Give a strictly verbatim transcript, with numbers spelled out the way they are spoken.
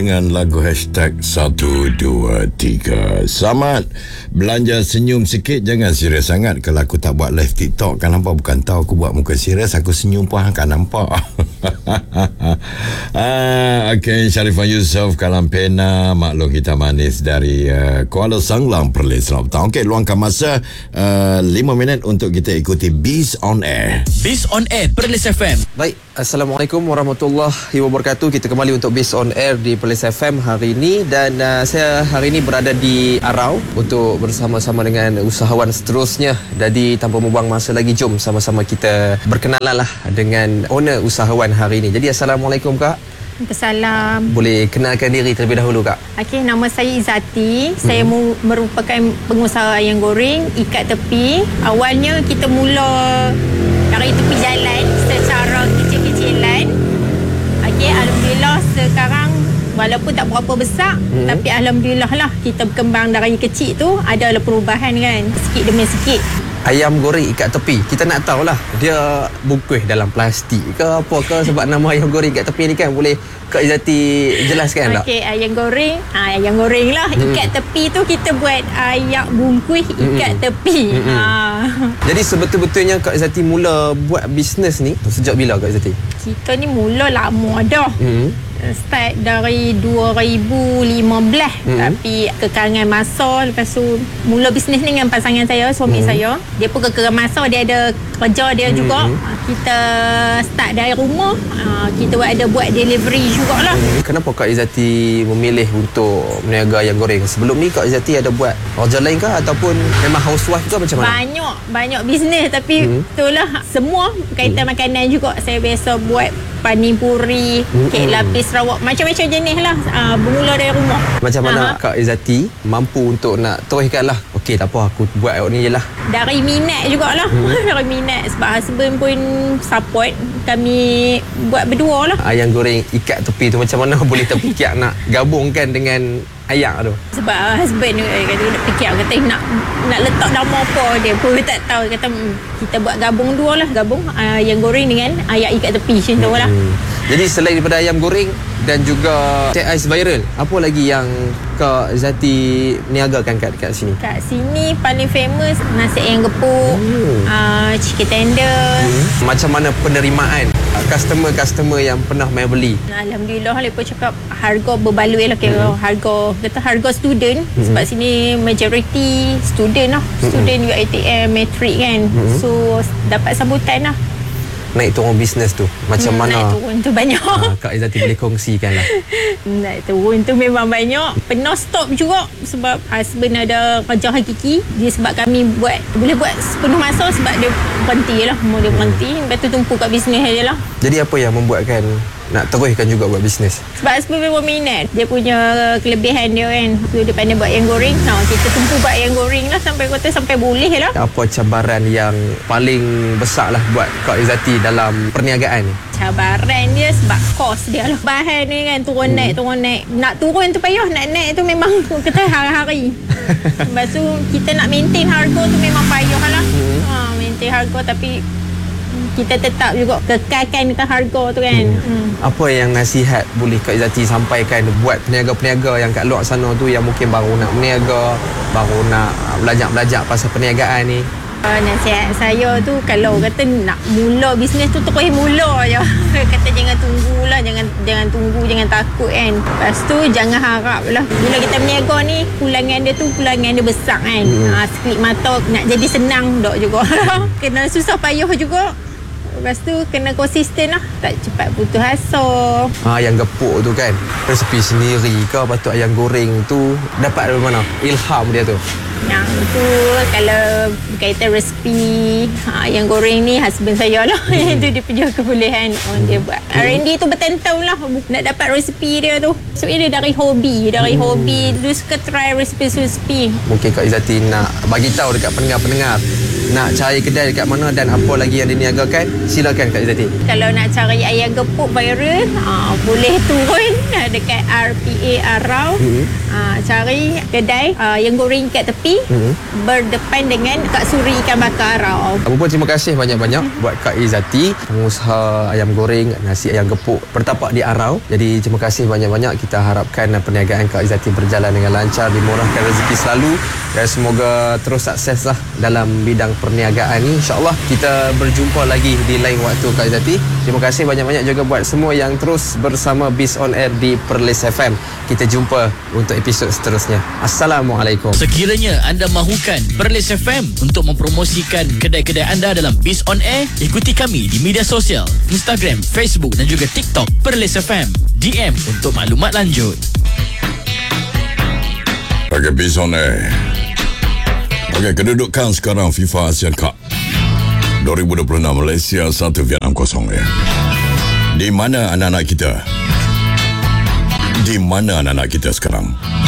dengan lagu hashtag satu dua tiga. Selamat belanja senyum sikit, jangan serius sangat. Kalau aku tak buat live TikTok kan nampak, bukan tahu aku buat muka serius, aku senyum pun akan nampak. ah, okay, Sharifah Yusof, Kalam Pena, maklum kita manis dari uh, Kuala Sanglang, Perlis. Selamat petang. Okay, luangkan masa uh, lima minit untuk kita ikuti Biz on Air. Biz on Air Perlis F M. Baik, Assalamualaikum warahmatullahi wabarakatuh. Kita kembali untuk Biz on Air di Perlis F M hari ini, dan uh, saya hari ini berada di Arau untuk bersama-sama dengan usahawan seterusnya. Jadi tanpa membuang masa lagi, jom sama-sama kita berkenalan lah dengan owner usahawan hari ini. Jadi Assalamualaikum Kak. Assalam. Boleh kenalkan diri terlebih dahulu Kak? Okey, nama saya Izati. Hmm. Saya mu- merupakan pengusaha ayam goreng ikat tepi. Awalnya kita mula dari tepi jalan secara kecil-kecilan. Okey, alhamdulillah sekarang walaupun tak berapa besar, hmm. tapi alhamdulillah lah kita berkembang dari kecil tu, adalah perubahan kan, sikit demi sikit. Ayam goreng ikat tepi, kita nak tahulah dia bungkus dalam plastik ke apa ke, sebab nama ayam goreng ikat tepi ni kan, boleh Kak Izati jelaskan tak? Okey, ayam goreng, ah, ayam goreng lah. Hmm. Ikat tepi tu kita buat ayak bungkus ikat hmm. tepi. Hmm. Ah. Jadi sebetul-betulnya Kak Izati mula buat bisnes ni sejak bila Kak Izati? Kita ni mula lama dah. Hmm. Start dari dua ribu lima belas, hmm. tapi kekalangan masa, lepas tu mula bisnes ni dengan pasangan saya, suami hmm. saya. Dia pun kekalangan masa, dia ada kerja dia hmm. juga. Kita start dari rumah, kita buat ada buat delivery jugalah. Hmm. Kenapa Kak Izati memilih untuk meniaga ayam goreng? Sebelum ni Kak Izati ada buat kerja lain ke, ataupun memang housewife ke macam mana? Banyak, banyak bisnes, tapi hmm. itulah semua kaitan hmm. makanan juga. Saya biasa buat panipuri, hmm. kek lapis Sarawak, macam-macam jenis lah. Uh, bermula dari rumah. Macam mana uh-huh. Kak Izati mampu untuk nak teruskan lah, okey tak apa aku buat ni je lah? Dari minat jugalah. hmm. Dari minat, sebab husband pun support kami buat berdua lah. Ayam goreng ikat tepi tu macam mana boleh terfikir nak gabungkan dengan ayak tu? Sebab husband ni kata nak fikir, kata nak nak letak nama apa, dia pun tak tahu. Kata kita buat gabung dua lah, gabung ayam goreng dengan ayak ikat tepi macam tu lah. hmm. Jadi selain daripada ayam goreng dan juga teh ais viral, apa lagi yang Kak Zati niagakan kat, kat sini? Kat sini paling famous nasi ayam gepuk, hmm. uh, chicken tender. hmm. Macam mana penerimaan customer-customer yang pernah main beli? Alhamdulillah, mereka cakap harga berbaloi lah, kira hmm. harga, kata harga student. hmm. Sebab sini majority student lah, hmm. student U I T M, matric kan. hmm. So dapat sambutan lah. Naik turun bisnes tu macam hmm, mana? Naik turun tu banyak. ha, Kak Izati boleh kongsikan lah. Naik turun tu memang banyak. Pernah stop juga sebab husband ada kerja hakiki. Dia sebab kami buat, boleh buat sepenuh masa, sebab dia berhenti lah, mau dia berhenti. Lepas tu tumpu kat bisnes dia lah. Jadi apa yang membuatkan nak teruskan juga buat bisnes? Sebab husband memang minat. Dia punya kelebihan dia kan, so, dia pandai buat ayam goreng. Nah, kita tumpu buat ayam goreng lah sampai kata sampai boleh lah. Apa cabaran yang paling besar lah buat Kak Izati dalam perniagaan ni? Cabaran dia sebab kos dia lah. Bahan ni kan turun hmm. naik, turun naik. Nak turun tu payah, nak naik tu memang kita hari-hari. Lepas tu kita nak maintain harga tu memang payah lah. hmm. ha, Maintain harga, tapi kita tetap juga kekalkan kita harga tu kan. hmm. Hmm. Apa yang nasihat boleh Kak Izati sampaikan buat peniaga-peniaga yang kat luar sana tu, yang mungkin baru nak berniaga, baru nak belajar-belajar pasal perniagaan ni? Uh, nasihat saya tu, kalau kata nak mula bisnes tu terus mula je. Kata jangan tunggulah, jangan jangan tunggu, jangan takut kan. Lepas tu jangan harap lah bila kita berniaga ni pulangan dia tu pulangan dia besar kan. hmm. ha, Sekelip mata nak jadi senang tak juga. Kena susah payah juga. Lepas tu kena konsisten lah, tak cepat putus asa. ha, Ayam gepuk tu kan, resepi sendiri ke? Lepas tu ayam goreng tu dapat dari mana ilham dia tu? Yang tu kalau berkaitan resepi ha, ayam goreng ni husband saya lah. hmm. Itu dia punya kebolehan. oh, hmm. Dia buat R and D tu bertahun-tahun lah nak dapat resepi dia tu. So dia dari hobi, dari hmm. hobi dia suka try resepi-resepi. Mungkin Kak Izati nak bagi tahu dekat pendengar-pendengar nak cari kedai dekat mana dan apa lagi yang diniagakan, silakan Kak Izzati. Kalau nak cari ayam gepuk viral, uh, boleh turun dekat R P A Arau. Mm-hmm. Uh, cari kedai uh, yang goreng kat tepi, mm-hmm. berdepan dengan Kak Suri Ikan Bakar Arau. Apa pun terima kasih banyak-banyak buat Kak Izzati, pengusaha ayam goreng, nasi ayam gepuk bertapak di Arau. Jadi terima kasih banyak-banyak. Kita harapkan perniagaan Kak Izzati berjalan dengan lancar, dimurahkan rezeki selalu dan semoga terus sukses lah dalam bidang perniagaan ni. InsyaAllah kita berjumpa lagi di lain waktu Kak Izzati. Terima kasih banyak-banyak juga buat semua yang terus bersama Biz On Air di Perlis F M. Kita jumpa untuk episod seterusnya. Assalamualaikum. Sekiranya anda mahukan Perlis F M untuk mempromosikan kedai-kedai anda dalam Biz On Air, ikuti kami di media sosial Instagram, Facebook dan juga TikTok Perlis F M. D M untuk maklumat lanjut. Okey, Biz On Air. Okey, kedudukan sekarang FIFA Asian Cup dua ribu dua puluh enam, Malaysia satu, Vietnam kosong ya. Di mana anak-anak kita? Di mana anak-anak kita sekarang?